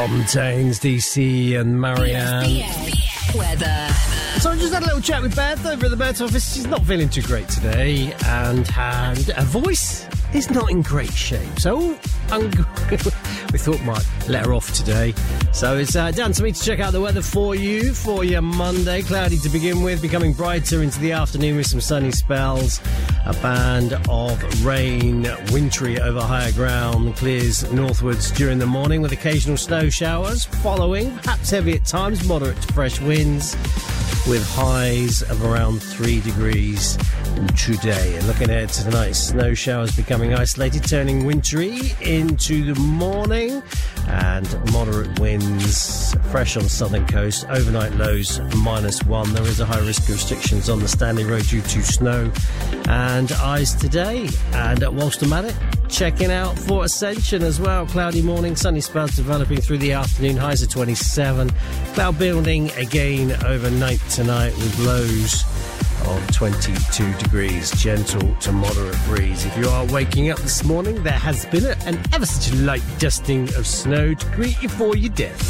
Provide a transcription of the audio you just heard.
Fontaines, DC and Marianne. Weather. So I just had a little chat with Beth over at the Beth office. She's not feeling too great today, and her voice is not in great shape. So we thought might let her off today. So it's down to me to check out the weather for you for your Monday. Cloudy to begin with, becoming brighter into the afternoon with some sunny spells. A band of rain, wintry over higher ground, clears northwards during the morning with occasional snow showers following, perhaps heavy at times, moderate to fresh winds, with highs of around 3 degrees today. And looking ahead to tonight, snow showers becoming isolated, turning wintry into the morning, and moderate winds, fresh on southern coast, overnight lows -1. There is a high risk of restrictions on the Stanley Road due to snow and ice today. And whilst I'm at it, checking out for Ascension as well. Cloudy morning, sunny spells developing through the afternoon, highs of 27. Cloud building again overnight tonight with lows of 22 degrees, gentle to moderate breeze. If you are waking up this morning, there has been an ever such light dusting of snow to greet you for your death.